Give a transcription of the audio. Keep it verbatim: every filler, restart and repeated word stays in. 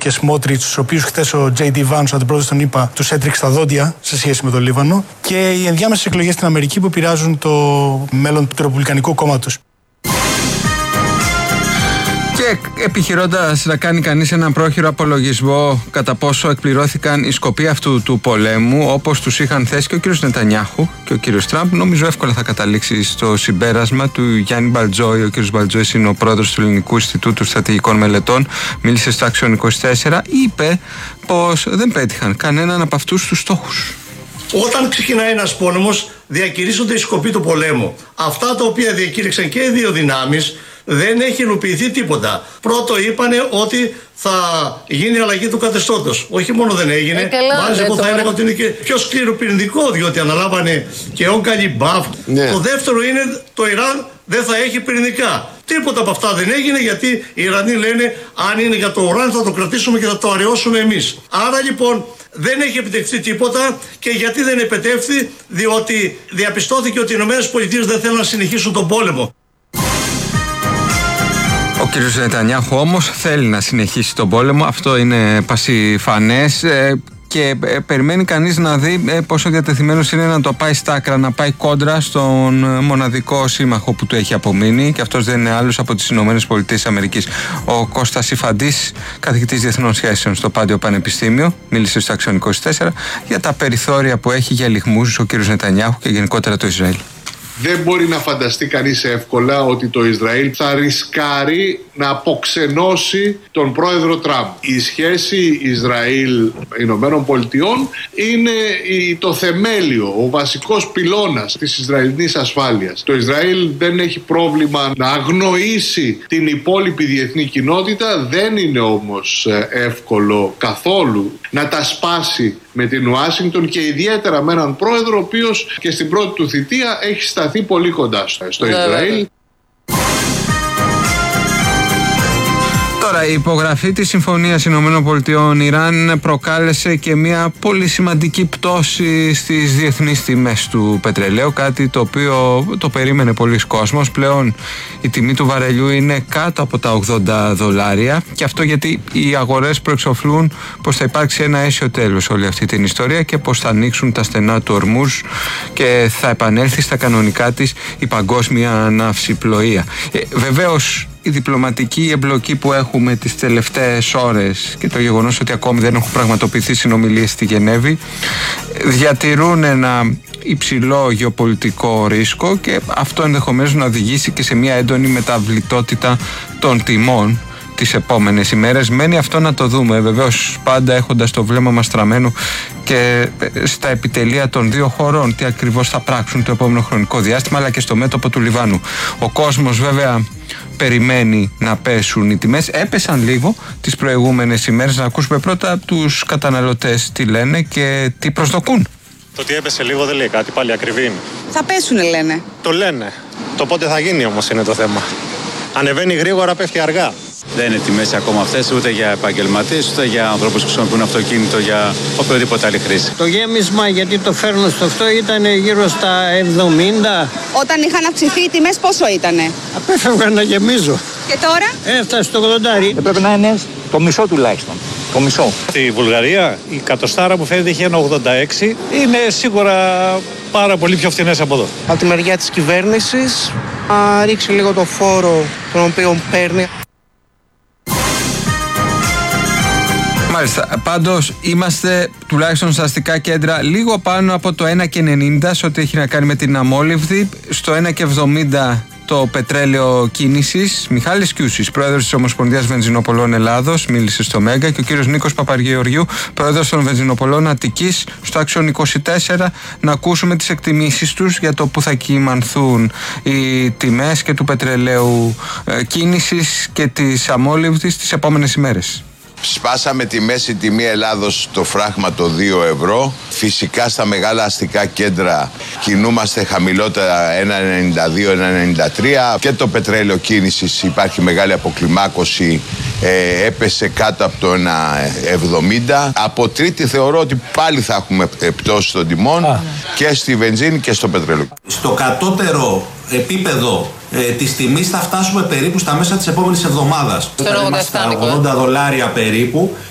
και Σμότριτς, τους οποίους χθες ο Τζέι Ντι Βάνς, ο αντιπρόεδρος των ΗΠΑ, τους έτριξε στα δόντια σε σχέση με το Λίβανο, και οι ενδιάμεσες εκλογές στην Αμερική που επηρεάζουν το μέλλον του Ρεπουμπλικανικού κόμματος. Και επιχειρώντας να κάνει κανείς έναν πρόχειρο απολογισμό κατά πόσο εκπληρώθηκαν οι σκοποί αυτού του πολέμου, όπως τους είχαν θέσει και ο κύριος Νετανιάχου και ο κύριος Τραμπ, νομίζω εύκολα θα καταλήξει στο συμπέρασμα του Γιάννη Μπαλτζόη. Ο κύριος Μπαλτζόη είναι ο πρόεδρος του Ελληνικού Ινστιτούτου Στρατηγικών Μελετών. Μίλησε στο Άξιον είκοσι τέσσερα. Είπε πως δεν πέτυχαν κανέναν από αυτούς τους στόχους. Όταν ξεκινάει ένας πόλεμος, διακηρύσσονται οι σκοποί του πολέμου. Αυτά τα οποία διακήρυξαν και οι δύο δυνάμεις, δεν έχει υλοποιηθεί τίποτα. Πρώτο είπανε ότι θα γίνει αλλαγή του καθεστώτος. Όχι μόνο δεν έγινε, ε, μάλιστα εγώ θα έλεγα ότι είναι και πιο σκληροπυρηνικό, διότι αναλάβανε και ο Γκαλιμπάφ. Ναι. Το δεύτερο είναι το Ιράν δεν θα έχει πυρηνικά. Τίποτα από αυτά δεν έγινε, γιατί οι Ιρανοί λένε αν είναι για το ουράνιο θα το κρατήσουμε και θα το αραιώσουμε εμείς. Άρα λοιπόν δεν έχει επιτευχθεί τίποτα. Και γιατί δεν επιτεύχθη? Διότι διαπιστώθηκε ότι οι ΗΠΑ δεν θέλουν να συνεχίσουν τον πόλεμο. Ο κ. Νετανιάχου όμως θέλει να συνεχίσει τον πόλεμο, αυτό είναι πασιφανές, και περιμένει κανείς να δει πόσο διατεθειμένος είναι να το πάει στα άκρα, να πάει κόντρα στον μοναδικό σύμμαχο που του έχει απομείνει, και αυτός δεν είναι άλλος από τις Ηνωμένες Πολιτείες Αμερικής. Ο Κώστας Ιφαντής, καθηγητής διεθνών σχέσεων στο Πάντιο Πανεπιστήμιο, μίλησε στο Άξιον είκοσι τέσσερα για τα περιθώρια που έχει για λιγμούς ο κ. Νετανιάχου και γενικότερα το Ισραήλ. Δεν μπορεί να φανταστεί κανείς εύκολα ότι το Ισραήλ θα ρισκάρει να αποξενώσει τον πρόεδρο Τραμπ. Η σχέση Ισραήλ-Ηνωμένων Πολιτειών είναι το θεμέλιο, ο βασικός πυλώνας της Ισραηλινής ασφάλειας. Το Ισραήλ δεν έχει πρόβλημα να αγνοήσει την υπόλοιπη διεθνή κοινότητα, δεν είναι όμως εύκολο καθόλου να τα σπάσει με την Ουάσιγκτον, και ιδιαίτερα με έναν πρόεδρο ο οποίος και στην πρώτη του θητεία έχει σταθεί πολύ κοντά στο Ισραήλ. Τώρα, η υπογραφή της Συμφωνίας Ηνωμένων Πολιτειών Ιράν προκάλεσε και μια πολύ σημαντική πτώση στις διεθνείς τιμές του πετρελαίου, κάτι το οποίο το περίμενε πολλοί κόσμος. Πλέον η τιμή του βαρελιού είναι κάτω από τα ογδόντα δολάρια, και αυτό γιατί οι αγορές προεξοφλούν πως θα υπάρξει ένα αίσιο τέλος όλη αυτή την ιστορία και πως θα ανοίξουν τα στενά του Ορμούζ και θα επανέλθει στα κανονικά της η παγκόσμια ναυσιπλοεία. Ε, βεβαίως, η διπλωματική εμπλοκή που έχουμε τις τελευταίες ώρες και το γεγονός ότι ακόμη δεν έχουν πραγματοποιηθεί συνομιλίες στη Γενέβη διατηρούν ένα υψηλό γεωπολιτικό ρίσκο, και αυτό ενδεχομένως να οδηγήσει και σε μια έντονη μεταβλητότητα των τιμών τις επόμενες ημέρες. Μένει αυτό να το δούμε, βεβαίως πάντα έχοντας το βλέμμα μας στραμμένο και στα επιτελεία των δύο χωρών, τι ακριβώς θα πράξουν το επόμενο χρονικό διάστημα, αλλά και στο μέτωπο του Λιβάνου. Ο κόσμος βέβαια περιμένει να πέσουν οι τιμές. Έπεσαν λίγο τις προηγούμενες ημέρες. Να ακούσουμε πρώτα τους καταναλωτές τι λένε και τι προσδοκούν. Το ότι έπεσε λίγο δεν λέει κάτι, πάλι ακριβή είναι. Θα πέσουνε λένε. Το λένε. Το πότε θα γίνει όμως είναι το θέμα. Ανεβαίνει γρήγορα, πέφτει αργά. Δεν είναι τιμές ακόμα αυτές ούτε για επαγγελματίες, ούτε για ανθρώπους που χρησιμοποιούν αυτοκίνητο για οποιοδήποτε άλλη χρήση. Το γέμισμα, γιατί το φέρνω στο αυτό, ήταν γύρω στα εβδομήντα. Όταν είχαν αυξηθεί οι τιμές πόσο ήτανε? Απέφευγα να γεμίζω. Και τώρα? Έφτασε στο ογδόντα. Πρέπει να είναι το μισό τουλάχιστον. Το μισό. Στη Βουλγαρία η κατοστάρα που φαίνεται είχε ένα ογδόντα έξι. Είναι σίγουρα πάρα πολύ πιο φθηνές από εδώ. Από τη μεριά της κυβέρνησης, να ρίξει λίγο το φόρο τον οποίο παίρνει. Μάλιστα. Πάντως είμαστε τουλάχιστον στα αστικά κέντρα λίγο πάνω από το ένα και ενενήντα σε ό,τι έχει να κάνει με την αμόλυβδη, στο ένα και εβδομήντα το πετρέλαιο κίνησης. Μιχάλης Κιούσης, πρόεδρος της Ομοσπονδίας Βενζινοπολών Ελλάδος, μίλησε στο Μέγκα, και ο κύριος Νίκος Παπαγεωργιού, πρόεδρος των Βενζινοπολών Αττικής, στο Άξιον είκοσι τέσσερα, να ακούσουμε τις εκτιμήσεις τους για το που θα κυμανθούν οι τιμές και του πετρελαίου ε, κίνησης και της αμόλυβδης τις επόμενες ημέρες. Σπάσαμε τη μέση τιμή Ελλάδος το φράγμα το δύο ευρώ. Φυσικά στα μεγάλα αστικά κέντρα κινούμαστε χαμηλότερα, ένα ενενήντα δύο ένα ενενήντα τρία. Και το πετρέλαιο κίνησης υπάρχει μεγάλη αποκλιμάκωση, ε, έπεσε κάτω από το ένα εβδομήντα. Από Τρίτη θεωρώ ότι πάλι θα έχουμε πτώση των τιμών Α. και στη βενζίνη και στο πετρέλαιο. Στο κατώτερο επίπεδο ε, της τιμής θα φτάσουμε περίπου στα μέσα της επόμενης εβδομάδας. Στα ογδόντα δολάρια περίπου.